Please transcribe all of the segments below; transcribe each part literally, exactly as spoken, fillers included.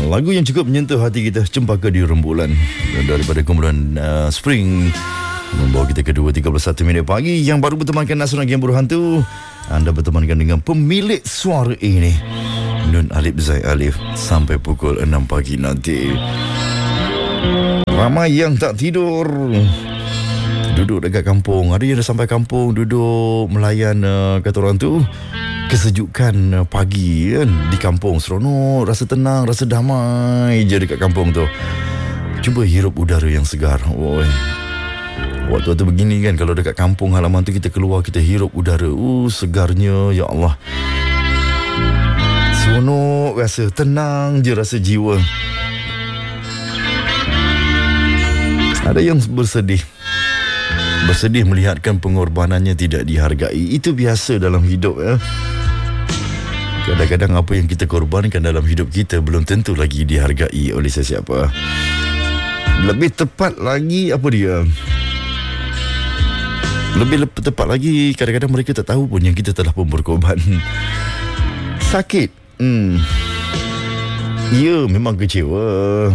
Lagu yang cukup menyentuh hati kita, Cempaka di Rembulan, daripada kumpulan uh, Spring, membawa kita ke dua tiga puluh satu minit pagi. Yang baru bertemankan Nasional Game Buruh Hantu, anda bertemankan dengan pemilik suara ini, Nun Alif Zai Alif, sampai pukul enam pagi nanti. Ramai yang tak tidur, duduk dekat kampung. Ada yang dah sampai kampung, duduk melayan uh, kata orang tu, kesejukan pagi kan di kampung. Seronok, rasa tenang, rasa damai je dekat kampung tu. Cuba hirup udara yang segar. Oi, waktu-waktu begini kan, kalau dekat kampung halaman tu kita keluar, kita hirup udara, uh segarnya, ya Allah. Seronok rasa, tenang je rasa jiwa. Ada yang bersedih, bersedih melihatkan pengorbanannya tidak dihargai. Itu biasa dalam hidup ya. Kadang-kadang apa yang kita korbankan dalam hidup kita belum tentu lagi dihargai oleh sesiapa. Lebih tepat lagi, apa dia? Lebih lep- tepat lagi, kadang-kadang mereka tak tahu pun yang kita telah pun berkorban. Sakit. Hmm. Ya, memang kecewa.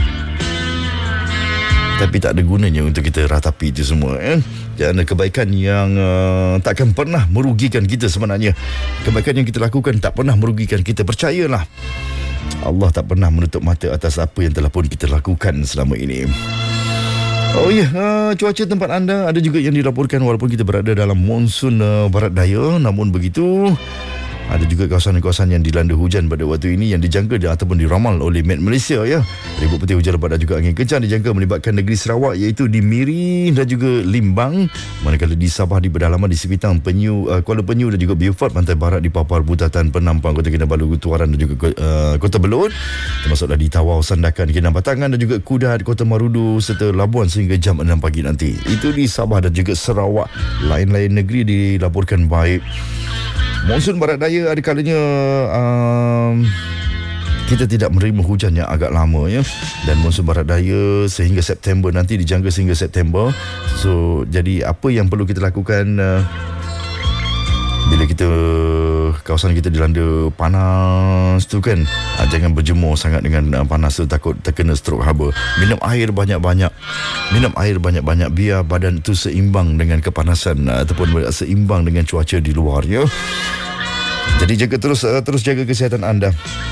Tapi tak ada gunanya untuk kita ratapi itu semua eh? Dan kebaikan yang uh, takkan pernah merugikan kita sebenarnya. Kebaikan yang kita lakukan tak pernah merugikan kita. Percayalah, Allah tak pernah menutup mata atas apa yang telah pun kita lakukan selama ini. Oh ya, yeah, uh, cuaca tempat anda ada juga yang dilaporkan walaupun kita berada dalam monsun uh, barat daya. Namun begitu, ada juga kawasan-kawasan yang dilanda hujan pada waktu ini yang dijangka ataupun diramal oleh Met Malaysia ya. Ribut putih, hujan lebat dan juga angin kencang dijangka melibatkan negeri Sarawak, iaitu di Miri dan juga Limbang. Manakala di Sabah, di pedalaman di Sipitang, Penyu, uh, Kuala Penyu dan juga Beaufort, pantai barat di Papar, Butatan, Penampang, Kota Kinabalu, Tuaran dan juga uh, Kota Belud, termasuklah di Tawau, Sandakan, Kinabatangan dan juga Kudat, Kota Marudu serta Labuan sehingga jam enam pagi nanti. Itu di Sabah dan juga Sarawak. Lain-lain negeri dilaporkan baik. Monsun barat daya ada kalanya um, kita tidak menerima hujan yang agak lama ya. Dan monsun barat daya sehingga September nanti, dijangka sehingga September. So jadi apa yang perlu kita lakukan uh, bila kita kawasan kita dilanda panas tu kan, uh, jangan berjemur sangat dengan uh, panas tu, takut terkena stroke haba. Minum air banyak-banyak, minum air banyak-banyak biar badan tu seimbang dengan kepanasan uh, ataupun seimbang dengan cuaca di luar ya. Jadi jaga terus uh, terus jaga kesihatan anda.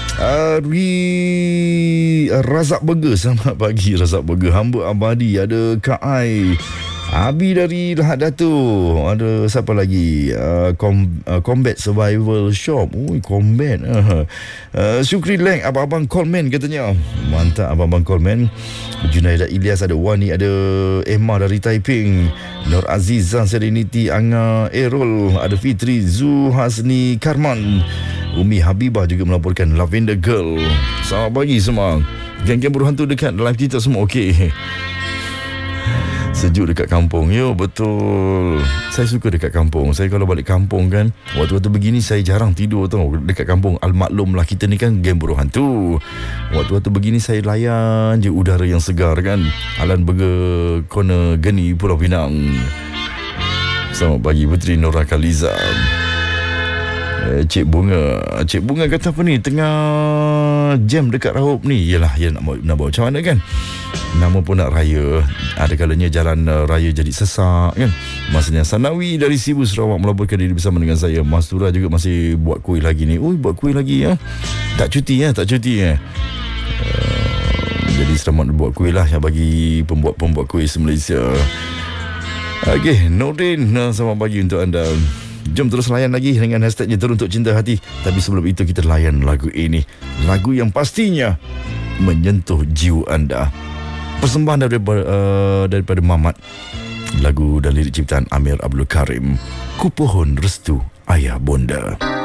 Ari uh, Razak Burger, selamat pagi Razak Burger. Hamba abadi, ada Kak Ai, Abi dari Lahad Datuk, ada siapa lagi? Uh, Com, uh, Combat Survival Shop. Ui, Combat. Uh, uh, Syukri Leng, abang-abang Coleman katanya. Mantap abang-abang Coleman. Junaidah Ilyas, ada Wani, ada Emma dari Taiping, Nur Azizah, Serenity, Anga Erol, ada Fitri, Zu Hasni Karman, Umi Habibah juga melaporkan Lavender Girl. Selamat pagi semua. Geng-geng buruh hantu dekat live kita semua okey. Sejuk dekat kampung. Yo, betul. Saya suka dekat kampung. Saya kalau balik kampung kan, waktu-waktu begini saya jarang tidur tau dekat kampung. Al-maklum lah, kita ni kan geng buruh hantu. Waktu-waktu begini saya layan je udara yang segar kan. Alan Burger, Corner Geni, Pulau Pinang. Selamat pagi Puteri Nora Khaliza. Eh, Cik Bunga, Cik Bunga kata apa ni, tengah jam dekat Raup ni. Yelah, ya nak, nak bawa macam mana kan, nama pun nak raya. Ada kalanya jalan uh, raya jadi sesak kan. Masanya Sanawi dari Sibu Sarawak melaporkan diri bersama dengan saya. Mas Tura juga masih buat kuih lagi ni. Ui, buat kuih lagi ya. Tak cuti ya, tak cuti ya. Uh, jadi selamat buat kuih lah yang bagi pembuat-pembuat kuih se-Malaysia. Okey, Nordin, selamat pagi untuk anda. Jom terus layan lagi dengan hashtagnya Teruntuk Cinta Hati. Tapi sebelum itu kita layan lagu ini, lagu yang pastinya menyentuh jiwa anda. Persembahan daripada, uh, daripada Mamat. Lagu dan lirik ciptaan Amir Abdul Karim, Ku Pohon Restu Ayah Bonda.